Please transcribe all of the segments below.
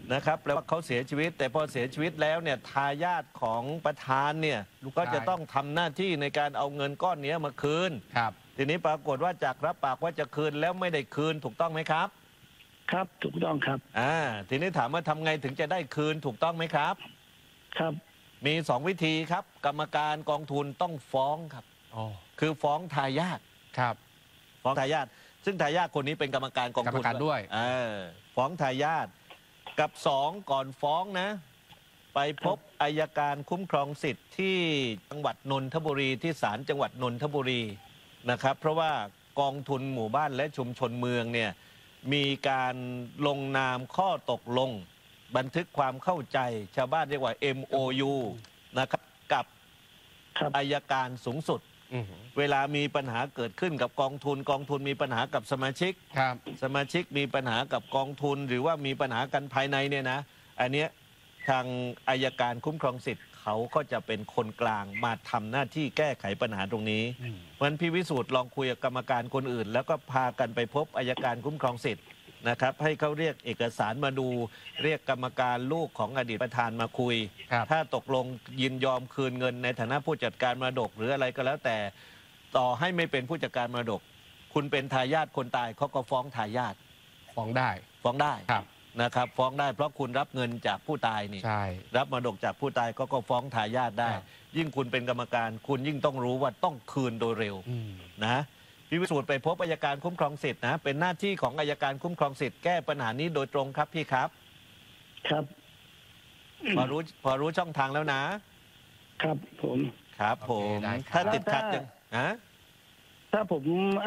นะครับแปลว่าเขาเสียชีวิตแต่พอเสียชีวิตแล้วเนี่ยทายาทของประธานเนี่ยก็จะต้องทำหน้าที่ในการเอาเงินก้อนนี้มาคืนครับทีนี้ปรากฏว่าจากรับปากว่าจะคืนแล้วไม่ได้คืนถูกต้องไหมครับครับถูกต้องครับทีนี้ถามว่าทำไงถึงจะได้คืนถูกต้องไหมครับครับมี2 วิธีครับกรรมการกองทุนต้องฟ้องครับคือฟ้องทายาทครับฟ้องทายาทซึ่งทายาทคนนี้เป็นกรรมการกองทุนด้วยฟ้องทายาทกับ2ก่อนฟ้องนะไปพบอัยการคุ้มครองสิทธิ์ที่จังหวัดนนทบุรีที่ศาลจังหวัดนนทบุรีนะครับเพราะว่ากองทุนหมู่บ้านและชุมชนเมืองเนี่ยมีการลงนามข้อตกลงบันทึกความเข้าใจชาวบ้านเรียกว่า MOU นะครับกับอัยการสูงสุดเวลามีปัญหาเกิดขึ้นกับกองทุนมีปัญหากับสมาชิกสมาชิกมีปัญหากับกองทุนหรือว่ามีปัญหากันภายในเนี่ยนะอันเนี้ยทางอัยการคุ้มครองสิทธิ์เขาก็จะเป็นคนกลางมาทำหน้าที่แก้ไขปัญหาตรงนี้เพราะฉะนั้นพี่วิสูตรลองคุยกับกรรมการคนอื่นแล้วก็พากันไปพบอัยการคุ้มครองสิทธิ์นะครับให้เขาเรียกเอกสารมาดูเรียกกรรมการลูกของอดีตประธานมาคุยถ้าตกลงยินยอมคืนเงินในฐานะผู้จัดการมรดกหรืออะไรก็แล้วแต่ต่อให้ไม่เป็นผู้จัดการมรดกคุณเป็นทายาทคนตายเขาก็ฟ้องทายาทฟ้องได้นะครับฟ้องได้เพราะคุณรับเงินจากผู้ตายนี่รับมรดกจากผู้ตายก็ฟ้องทายาทได้ยิ่งคุณเป็นกรรมการคุณยิ่งต้องรู้ว่าต้องคืนโดยเร็วนะพี่วิสูตรไปพบอัยการคุ้มครองสิทธิ์นะเป็นหน้าที่ของอัยการคุ้มครองสิทธิ์แก้ปัญหานี้โดยตรงครับพี่ครับครับพอรู้ช่องทางแล้วนะครับผมถ้าติดขัดยังถ้าผม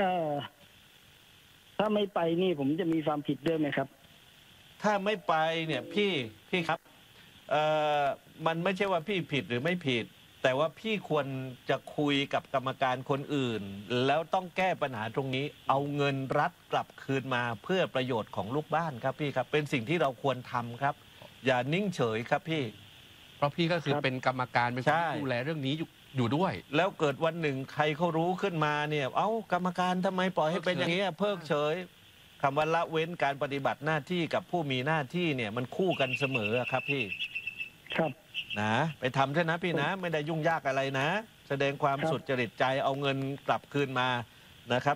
ถ้าไม่ไปนี่ผมจะมีความผิดด้วยไหมครับถ้าไม่ไปเนี่ยพี่ครับมันไม่ใช่ว่าพี่ผิดหรือไม่ผิดแต่ว่าพี่ควรจะคุยกับกรรมการคนอื่นแล้วต้องแก้ปัญหาตรงนี้เอาเงินรัฐกลับคืนมาเพื่อประโยชน์ของลูกบ้านครับพี่ครับเป็นสิ่งที่เราควรทำครับอย่านิ่งเฉยครับพี่เพราะพี่ก็คือเป็นกรรมการเป็นคนดูแลเรื่องนี้อยู่ด้วยแล้วเกิดวันหนึ่งใครเขารู้ขึ้นมาเนี่ยกรรมการทำไมปล่อยให้เป็นอย่างนี้เพิกเฉยคำว่าละเว้นการปฏิบัติหน้าที่กับผู้มีหน้าที่เนี่ยมันคู่กันเสมอครับพี่ครับนะไปทำใช่นะพี่นะไม่ได้ยุ่งยากอะไรนะแสดงความสุจริตใจเอาเงินกลับคืนมานะครับ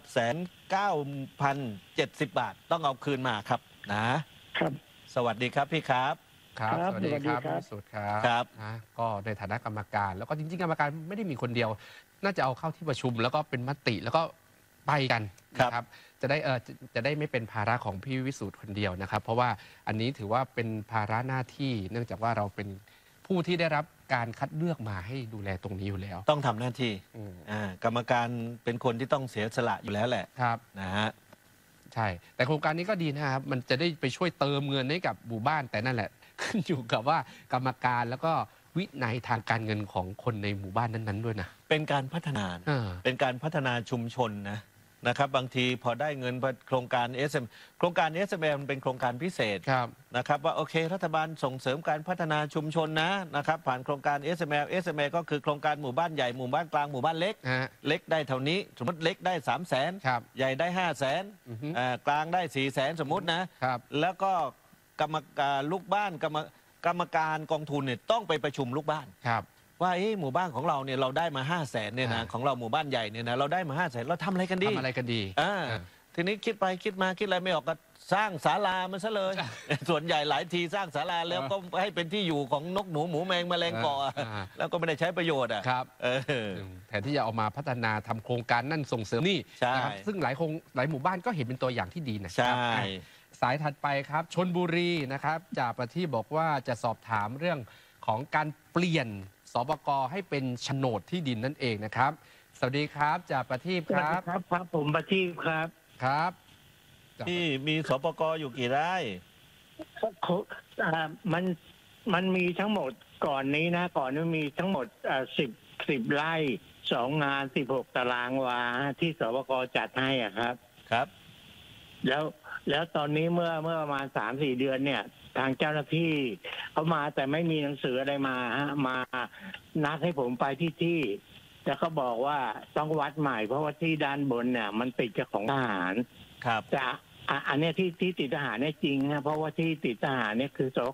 1,970 บาทต้องเอาคืนมาครับนะครับสวัสดีครับพี่ครับครับสวัสดีครับพี่สุดครับก็ในฐานะกรรมการแล้วก็จริงๆกรรมการไม่ได้มีคนเดียวน่าจะเอาเข้าที่ประชุมแล้วก็เป็นมติแล้วก็ไปกันนะครับจะได้ไม่เป็นภาระของพี่วิสูตรคนเดียวนะครับเพราะว่าอันนี้ถือว่าเป็นภาระหน้าที่เนื่องจากว่าเราเป็นผู้ที่ได้รับการคัดเลือกมาให้ดูแลตรงนี้อยู่แล้วต้องทำหน้าที่กรรมการเป็นคนที่ต้องเสียสละอยู่แล้วแหละครับนะฮะใช่แต่โครงการนี้ก็ดีนะครับมันจะได้ไปช่วยเติมเงินให้กับหมู่บ้านแต่นั่นแหละขึ้นอยู่กับว่ากรรมการแล้วก็วินัยทางการเงินของคนในหมู่บ้านนั้นๆด้วยนะเป็นการพัฒนาเป็นการพัฒนาชุมชนนะครับบางทีพอได้เงินโครงการ SM โครงการ SML มันเป็นโครงการพิเศษนะครับว่าโอเครัฐบาลส่งเสริมการพัฒนาชุมชนนะครับผ่านโครงการ SML ก็คือโครงการหมู่บ้านใหญ่หมู่บ้านกลางหมู่บ้านเล็กได้เท่านี้สมมติเล็กได้300,000ใหญ่ได้500,000กลางได้400,000สมมตินะแล้วก็กรรมการลูกบ้านกรรมการกองทุนเนี่ยต้องไปประชุมลูกบ้านว่าหมู่บ้านของเราเนี่ยเราได้มา500,000เนี่ยนะของเราหมู่บ้านใหญ่เนี่ยนะเราได้มา500,000เราทำอะไรกันดีทีนี้คิดไปคิดมาคิดอะไรไม่ออกก็สร้างศาลามันซะเลยส่วนใหญ่หลายทีสร้างศาลาแล้วก็ให้เป็นที่อยู่ของนกหนูหมูแมงแมลงเกาะแล้วก็ไม่ได้ใช้ประโยชน์แทนที่จะเอามาพัฒนาทำโครงการนั่นส่งเสริมนี่ซึ่งหลายหมู่บ้านก็เห็นเป็นตัวอย่างที่ดีนะครับสายถัดไปครับชลบุรีนะครับจากประทีปบอกว่าจะสอบถามเรื่องของการเปลี่ยนสปก.ให้เป็นโฉนดที่ดินนั่นเองนะครับสวัสดีครับจากประทีปครับครับผมประทีปครับที่มีสปก.อยู่กี่ไร่มันมีทั้งหมดก่อนนี้นะก่อนนี้มีทั้งหมด10 ไร่2 งาน16 ตารางวาที่สปก.จัดให้ครับแล้วตอนนี้เมื่อประมาณ 3-4 เดือนเนี่ยทางเจ้าหน้าที่เขามาแต่ไม่มีหนังสืออะไรมานัดให้ผมไปที่แล้วเขาบอกว่าต้องวัดใหม่เพราะว่าที่ด้านบนเนี่ยมันติดกับของทหารครับแต่อันนี้ที่ติดทหารเนี่ยจริงนะเพราะว่าที่ติดทหารเนี่ยคือสป